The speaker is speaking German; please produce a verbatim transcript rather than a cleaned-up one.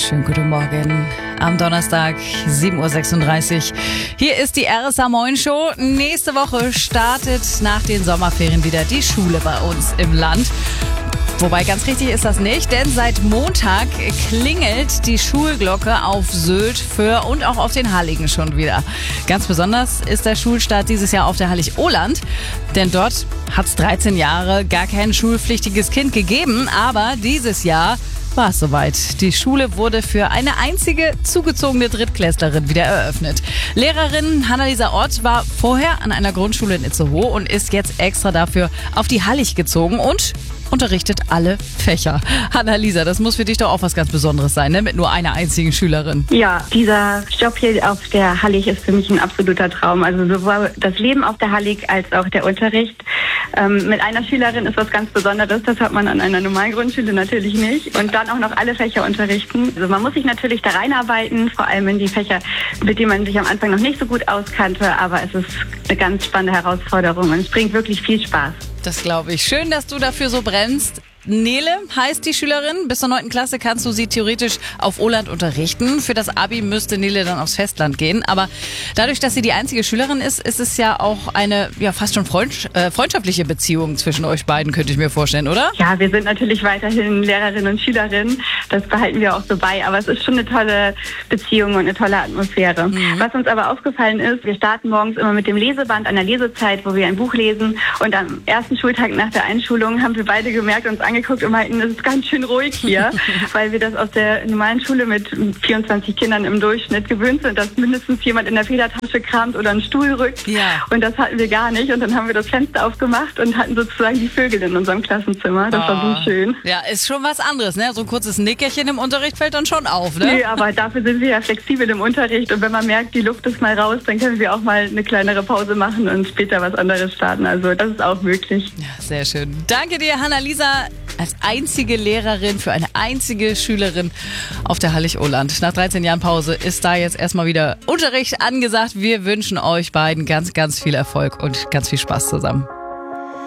Schönen guten Morgen. Am Donnerstag, sieben Uhr sechsunddreißig. Hier ist die R S A Moin Show. Nächste Woche startet nach den Sommerferien wieder die Schule bei uns im Land. Wobei ganz richtig ist das nicht, denn seit Montag klingelt die Schulglocke auf Sylt, Föhr und auch auf den Halligen schon wieder. Ganz besonders ist der Schulstart dieses Jahr auf der Hallig-Oland, denn dort hat es dreizehn Jahre gar kein schulpflichtiges Kind gegeben, aber dieses Jahr war es soweit. Die Schule wurde für eine einzige zugezogene Drittklässlerin wieder eröffnet. Lehrerin Hannalisa Ott war vorher an einer Grundschule in Itzehoe und ist jetzt extra dafür auf die Hallig gezogen und unterrichtet alle Fächer. Hannalisa, das muss für dich doch auch was ganz Besonderes sein, ne? Mit nur einer einzigen Schülerin. Ja, dieser Job hier auf der Hallig ist für mich ein absoluter Traum. Also sowohl das Leben auf der Hallig als auch der Unterricht. Ähm, mit einer Schülerin ist was ganz Besonderes. Das hat man an einer normalen Grundschule natürlich nicht. Und dann auch noch alle Fächer unterrichten. Also man muss sich natürlich da reinarbeiten, vor allem in die Fächer, mit denen man sich am Anfang noch nicht so gut auskannte. Aber es ist eine ganz spannende Herausforderung und es bringt wirklich viel Spaß. Das glaube ich. Schön, dass du dafür so brennst. Nele heißt die Schülerin. Bis zur neunten Klasse kannst du sie theoretisch auf Oland unterrichten. Für das Abi müsste Nele dann aufs Festland gehen. Aber dadurch, dass sie die einzige Schülerin ist, ist es ja auch eine ja fast schon freund, äh, freundschaftliche Beziehung zwischen euch beiden, könnte ich mir vorstellen, oder? Ja, wir sind natürlich weiterhin Lehrerin und Schülerin. Das behalten wir auch so bei. Aber es ist schon eine tolle Beziehung und eine tolle Atmosphäre. Mhm. Was uns aber aufgefallen ist, wir starten morgens immer mit dem Leseband an der Lesezeit, wo wir ein Buch lesen. Und am ersten Schultag nach der Einschulung haben wir beide gemerkt, uns angeguckt und meinten, es ist ganz schön ruhig hier, weil wir das aus der normalen Schule mit vierundzwanzig Kindern im Durchschnitt gewöhnt sind, dass mindestens jemand in der Federtasche kramt oder einen Stuhl rückt. Ja. Und das hatten wir gar nicht. Und dann haben wir das Fenster aufgemacht und hatten sozusagen die Vögel in unserem Klassenzimmer. Das oh. war so schön. Ja, ist schon was anderes, ne? So ein kurzes Nickerchen im Unterricht fällt dann schon auf, ne? Nee, aber dafür sind wir ja flexibel im Unterricht. Und wenn man merkt, die Luft ist mal raus, dann können wir auch mal eine kleinere Pause machen und später was anderes starten. Also das ist auch möglich. Ja, sehr schön. Danke dir, Hannalisa, als einzige Lehrerin für eine einzige Schülerin auf der Hallig-Oland. Nach dreizehn Jahren Pause ist da jetzt erstmal wieder Unterricht angesagt. Wir wünschen euch beiden ganz, ganz viel Erfolg und ganz viel Spaß zusammen.